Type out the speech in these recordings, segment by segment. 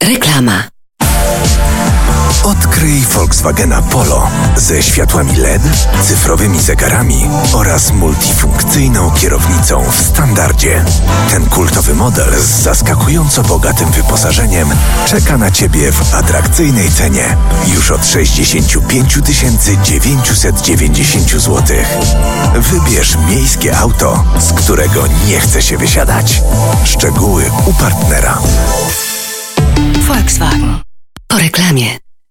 Reklama. Odkryj Volkswagena Polo ze światłami LED, cyfrowymi zegarami oraz multifunkcyjną kierownicą w standardzie. Ten kultowy model z zaskakująco bogatym wyposażeniem czeka na Ciebie w atrakcyjnej cenie już od 65 990 zł. Wybierz miejskie auto, z którego nie chce się wysiadać. Szczegóły u partnera. Volkswagen. Po reklamie.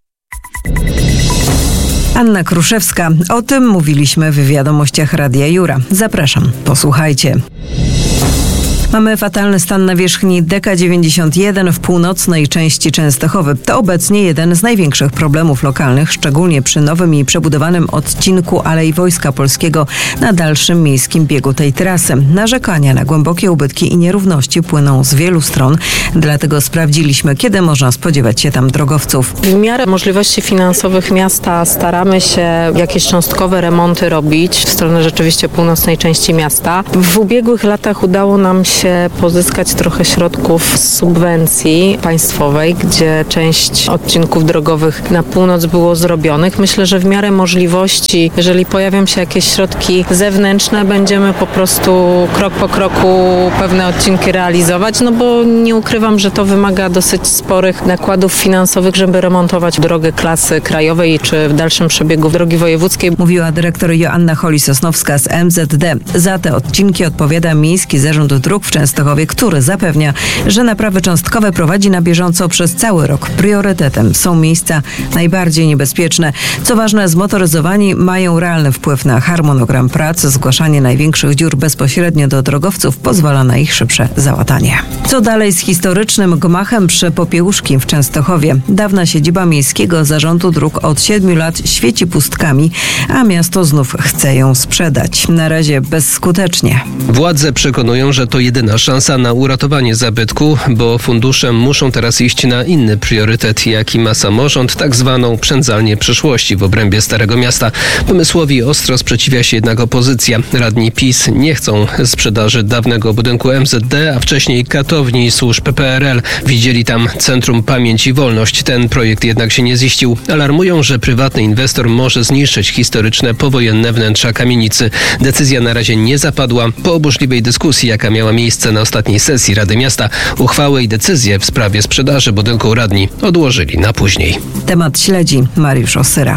Anna Kruszewska. O tym mówiliśmy w wiadomościach Radia Jura. Zapraszam, posłuchajcie. Mamy fatalny stan nawierzchni DK91 w północnej części Częstochowy. To obecnie jeden z największych problemów lokalnych, szczególnie przy nowym i przebudowanym odcinku Alei Wojska Polskiego na dalszym miejskim biegu tej trasy. Narzekania na głębokie ubytki i nierówności płyną z wielu stron, dlatego sprawdziliśmy, kiedy można spodziewać się tam drogowców. W miarę możliwości finansowych miasta staramy się jakieś cząstkowe remonty robić w stronę rzeczywiście północnej części miasta. W ubiegłych latach udało nam się pozyskać trochę środków z subwencji państwowej, gdzie część odcinków drogowych na północ było zrobionych. Myślę, że w miarę możliwości, jeżeli pojawią się jakieś środki zewnętrzne, będziemy po prostu krok po kroku pewne odcinki realizować, no bo nie ukrywam, że to wymaga dosyć sporych nakładów finansowych, żeby remontować drogę klasy krajowej czy w dalszym przebiegu drogi wojewódzkiej. Mówiła dyrektor Joanna Holi-Sosnowska z MZD. Za te odcinki odpowiada Miejski Zarząd Dróg w Częstochowie, który zapewnia, że naprawy cząstkowe prowadzi na bieżąco przez cały rok. Priorytetem są miejsca najbardziej niebezpieczne. Co ważne, zmotoryzowani mają realny wpływ na harmonogram prac. Zgłaszanie największych dziur bezpośrednio do drogowców pozwala na ich szybsze załatanie. Co dalej z historycznym gmachem przy Popiełuszki w Częstochowie? Dawna siedziba Miejskiego Zarządu Dróg od 7 lat świeci pustkami, a miasto znów chce ją sprzedać. Na razie bezskutecznie. Władze przekonują, że to jedyna szansa na uratowanie zabytku, bo fundusze muszą teraz iść na inny priorytet, jaki ma samorząd, tak zwaną przędzalnię przyszłości w obrębie Starego Miasta. Pomysłowi ostro sprzeciwia się jednak opozycja. Radni PiS nie chcą sprzedaży dawnego budynku MZD, a wcześniej katowni służb PRL. Widzieli tam Centrum Pamięć i Wolność. Ten projekt jednak się nie ziścił. Alarmują, że prywatny inwestor może zniszczyć historyczne powojenne wnętrza kamienicy. Decyzja na razie nie zapadła. Po burzliwej dyskusji, jaka miała miejsce na ostatniej sesji Rady Miasta, uchwały i decyzje w sprawie sprzedaży budynku radni odłożyli na później. Temat śledzi Mariusz Osyra.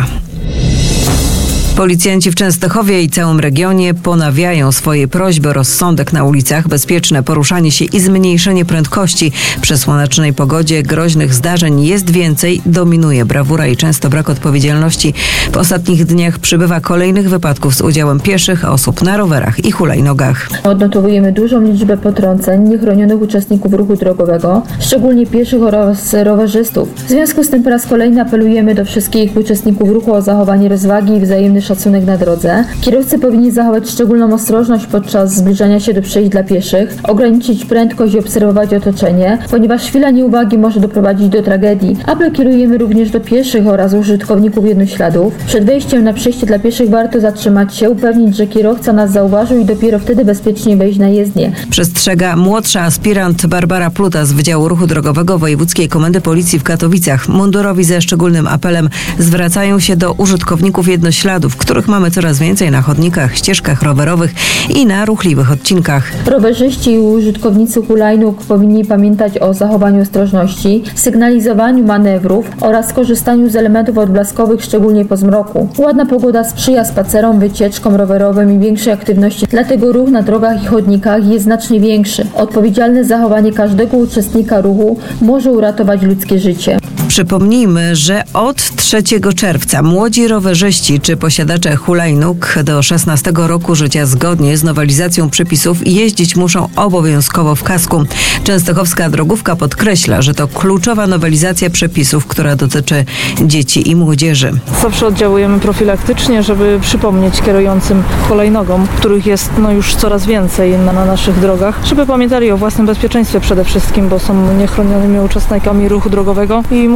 Policjanci w Częstochowie i całym regionie ponawiają swoje prośby o rozsądek na ulicach, bezpieczne poruszanie się i zmniejszenie prędkości. Przy słonecznej pogodzie groźnych zdarzeń jest więcej, dominuje brawura i często brak odpowiedzialności. W ostatnich dniach przybywa kolejnych wypadków z udziałem pieszych, osób na rowerach i hulajnogach. Odnotowujemy dużą liczbę potrąceń niechronionych uczestników ruchu drogowego, szczególnie pieszych oraz rowerzystów. W związku z tym po raz kolejny apelujemy do wszystkich uczestników ruchu o zachowanie rozwagi i wzajemny szacunek na drodze. Kierowcy powinni zachować szczególną ostrożność podczas zbliżania się do przejść dla pieszych, ograniczyć prędkość i obserwować otoczenie, ponieważ chwila nieuwagi może doprowadzić do tragedii. Apel kierujemy również do pieszych oraz użytkowników jednośladów. Przed wejściem na przejście dla pieszych warto zatrzymać się, upewnić, że kierowca nas zauważył i dopiero wtedy bezpiecznie wejść na jezdnię. Przestrzega młodsza aspirant Barbara Pluta z Wydziału Ruchu Drogowego Wojewódzkiej Komendy Policji w Katowicach. Mundurowi ze szczególnym apelem zwracają się do użytkowników jednośladów, których mamy coraz więcej na chodnikach, ścieżkach rowerowych i na ruchliwych odcinkach. Rowerzyści i użytkownicy hulajnóg powinni pamiętać o zachowaniu ostrożności, sygnalizowaniu manewrów oraz korzystaniu z elementów odblaskowych, szczególnie po zmroku. Ładna pogoda sprzyja spacerom, wycieczkom rowerowym i większej aktywności, dlatego ruch na drogach i chodnikach jest znacznie większy. Odpowiedzialne zachowanie każdego uczestnika ruchu może uratować ludzkie życie. Przypomnijmy, że od 3 czerwca młodzi rowerzyści czy posiadacze hulajnóg do 16 roku życia zgodnie z nowelizacją przepisów jeździć muszą obowiązkowo w kasku. Częstochowska drogówka podkreśla, że to kluczowa nowelizacja przepisów, która dotyczy dzieci i młodzieży. Zawsze oddziałujemy profilaktycznie, żeby przypomnieć kierującym hulajnogom, których jest już coraz więcej na naszych drogach, żeby pamiętali o własnym bezpieczeństwie przede wszystkim, bo są niechronionymi uczestnikami ruchu drogowego i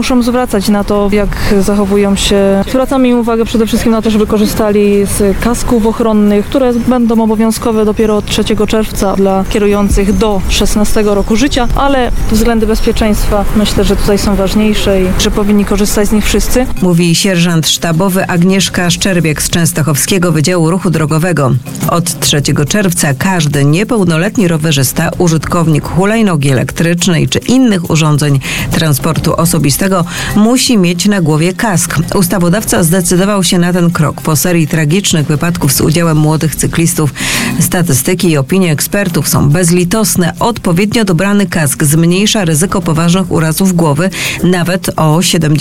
muszą zwracać na to, jak zachowują się. Zwracamy im uwagę przede wszystkim na to, żeby korzystali z kasków ochronnych, które będą obowiązkowe dopiero od 3 czerwca dla kierujących do 16 roku życia, ale względy bezpieczeństwa myślę, że tutaj są ważniejsze i że powinni korzystać z nich wszyscy. Mówi sierżant sztabowy Agnieszka Szczerbiak z Częstochowskiego Wydziału Ruchu Drogowego. Od 3 czerwca każdy niepełnoletni rowerzysta, użytkownik hulajnogi elektrycznej czy innych urządzeń transportu osobistego musi mieć na głowie kask. Ustawodawca zdecydował się na ten krok po serii tragicznych wypadków z udziałem młodych cyklistów. Statystyki i opinie ekspertów są bezlitosne. Odpowiednio dobrany kask zmniejsza ryzyko poważnych urazów głowy nawet o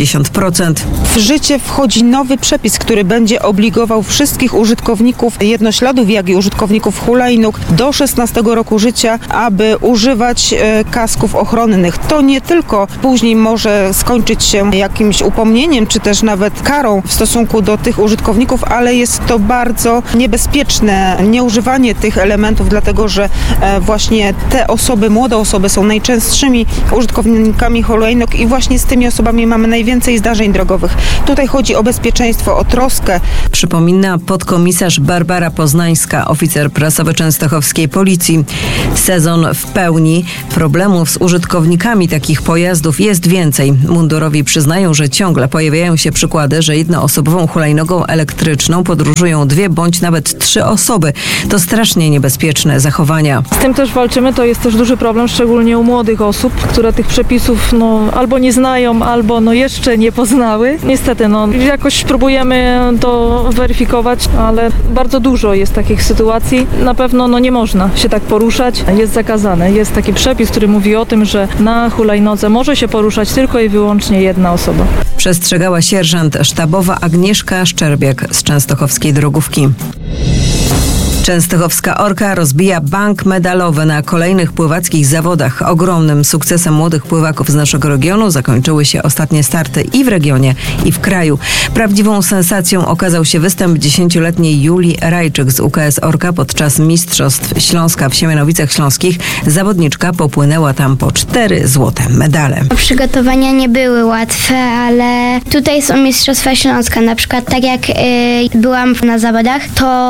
70%. W życie wchodzi nowy przepis, który będzie obligował wszystkich użytkowników jednośladów, jak i użytkowników hulajnóg do 16 roku życia, aby używać kasków ochronnych. To nie tylko później może skończyć się jakimś upomnieniem, czy też nawet karą w stosunku do tych użytkowników, ale jest to bardzo niebezpieczne nieużywanie tych elementów, dlatego że właśnie te osoby, młode osoby są najczęstszymi użytkownikami hulajnóg i właśnie z tymi osobami mamy najwięcej zdarzeń drogowych. Tutaj chodzi o bezpieczeństwo, o troskę. Przypomina podkomisarz Barbara Poznańska, oficer prasowy częstochowskiej policji. Sezon w pełni. Problemów z użytkownikami takich pojazdów jest więcej. Mundurowi przyznają, że ciągle pojawiają się przykłady, że jednoosobową hulajnogą elektryczną podróżują 2 bądź nawet 3 osoby. To strasznie niebezpieczne zachowania. Z tym też walczymy, to jest też duży problem, szczególnie u młodych osób, które tych przepisów albo nie znają, albo jeszcze nie poznały. Niestety, jakoś próbujemy to weryfikować, ale bardzo dużo jest takich sytuacji. Na pewno nie można się tak poruszać, jest zakazane. Jest taki przepis, który mówi o tym, że na hulajnodze może się poruszać tylko i wyłącznie jedna osoba. Przestrzegała sierżant sztabowa Agnieszka Szczerbiak z Częstochowskiej Drogówki. Częstochowska Orka rozbija bank medalowy na kolejnych pływackich zawodach. Ogromnym sukcesem młodych pływaków z naszego regionu zakończyły się ostatnie starty i w regionie, i w kraju. Prawdziwą sensacją okazał się występ 10-letniej Julii Rajczyk z UKS Orka podczas Mistrzostw Śląska w Siemianowicach Śląskich. Zawodniczka popłynęła tam po 4 złote medale. Przygotowania nie były łatwe, ale tutaj są Mistrzostwa Śląska. Na przykład tak jak byłam na zawodach,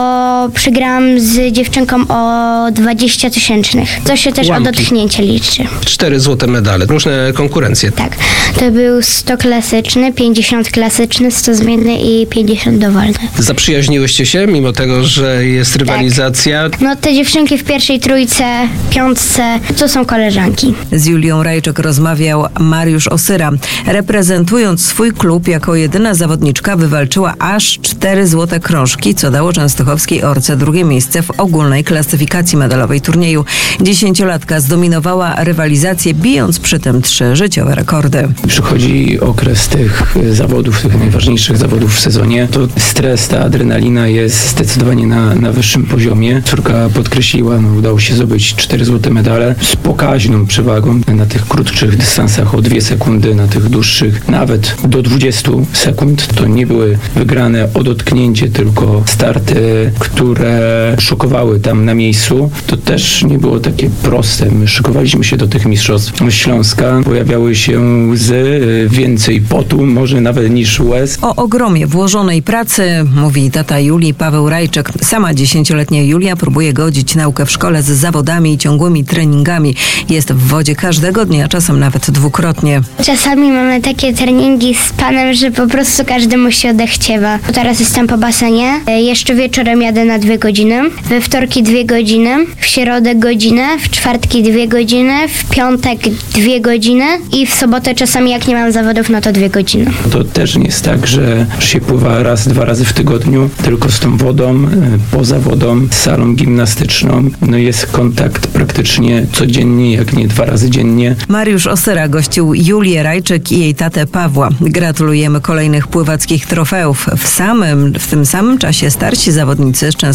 to przegrałam z dziewczynką o 20 tysięcznych. To się też o dotknięcie liczy. 4 złote medale, różne konkurencje. Tak. To był 100 klasyczny, 50 klasyczny, 100 zmienny i 50 dowolny. Zaprzyjaźniłyście się, mimo tego, że jest rywalizacja? Tak. Te dziewczynki w pierwszej trójce, 5 to są koleżanki. Z Julią Rajczyk rozmawiał Mariusz Osyra. Reprezentując swój klub jako jedyna zawodniczka wywalczyła aż 4 złote krążki, co dało Częstochowskiej Orce drugie miejsce w ogólnej klasyfikacji medalowej turnieju. 10-latka zdominowała rywalizację, bijąc przy tym 3 życiowe rekordy. Przychodzi okres tych zawodów, tych najważniejszych zawodów w sezonie. To stres, ta adrenalina jest zdecydowanie na wyższym poziomie. Córka podkreśliła, udało się zdobyć 4 złote medale z pokaźną przewagą na tych krótszych dystansach o 2 sekundy, na tych dłuższych nawet do 20 sekund. To nie były wygrane o dotknięcie, tylko starty, które szokowały tam na miejscu. To też nie było takie proste. My szykowaliśmy się do tych Mistrzostw Śląska. Pojawiały się łzy, więcej potu, może nawet niż łez. O ogromie włożonej pracy mówi tata Julii, Paweł Rajczyk. Sama 10-letnia Julia próbuje godzić naukę w szkole z zawodami i ciągłymi treningami. Jest w wodzie każdego dnia, czasem nawet dwukrotnie. Czasami mamy takie treningi z panem, że po prostu każdemu się odechciewa. Teraz jestem po basenie. Jeszcze wieczorem jadę na 2 godziny. We wtorki 2 godziny, w środę godzinę, w czwartki 2 godziny, w piątek 2 godziny i w sobotę czasami jak nie mam zawodów, to 2 godziny. To też nie jest tak, że się pływa raz, 2 razy w tygodniu, tylko z tą wodą, poza wodą, z salą gimnastyczną. Jest kontakt praktycznie codziennie, jak nie 2 razy dziennie. Mariusz Osyra gościł Julię Rajczyk i jej tatę Pawła. Gratulujemy kolejnych pływackich trofeów. W tym samym czasie starsi zawodnicy z Częstochowy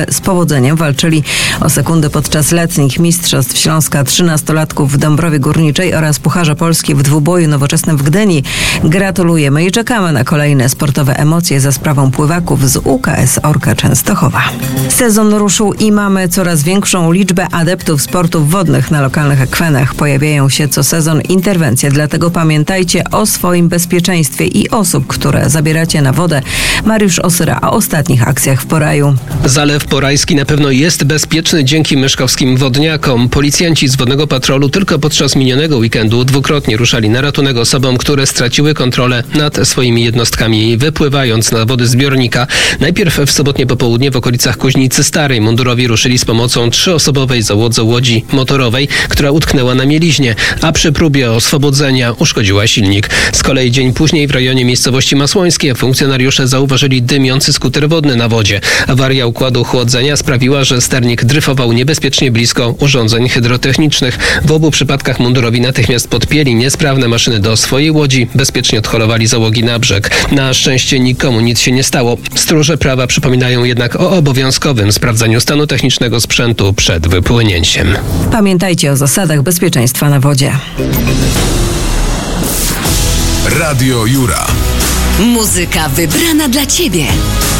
pływakowe z powodzeniem walczyli o sekundy podczas letnich Mistrzostw Śląska 13-latków w Dąbrowie Górniczej oraz Pucharza Polski w dwuboju nowoczesnym w Gdyni. Gratulujemy i czekamy na kolejne sportowe emocje za sprawą pływaków z UKS Orka Częstochowa. Sezon ruszył i mamy coraz większą liczbę adeptów sportów wodnych na lokalnych akwenach. Pojawiają się co sezon interwencje, dlatego pamiętajcie o swoim bezpieczeństwie i osób, które zabieracie na wodę. Mariusz Osyra o ostatnich akcjach w Poraju. Zalew Porajski na pewno jest bezpieczny dzięki myszkowskim wodniakom. Policjanci z Wodnego Patrolu tylko podczas minionego weekendu dwukrotnie ruszali na ratunek osobom, które straciły kontrolę nad swoimi jednostkami, wypływając na wody zbiornika. Najpierw w sobotnie popołudnie w okolicach Kuźnicy Starej mundurowi ruszyli z pomocą 3-osobowej załodze łodzi motorowej, która utknęła na mieliźnie, a przy próbie oswobodzenia uszkodziła silnik. Z kolei dzień później w rejonie miejscowości Masłońskie funkcjonariusze zauważyli dymiący skuter wodny na wodzie. Awaria układu chłodzenia sprawiła, że sternik dryfował niebezpiecznie blisko urządzeń hydrotechnicznych. W obu przypadkach mundurowi natychmiast podpięli niesprawne maszyny do swojej łodzi, bezpiecznie odholowali załogi na brzeg. Na szczęście nikomu nic się nie stało. Stróże prawa przypominają jednak o obowiązkowym sprawdzaniu stanu technicznego sprzętu przed wypłynięciem. Pamiętajcie o zasadach bezpieczeństwa na wodzie. Radio Jura. Muzyka wybrana dla Ciebie.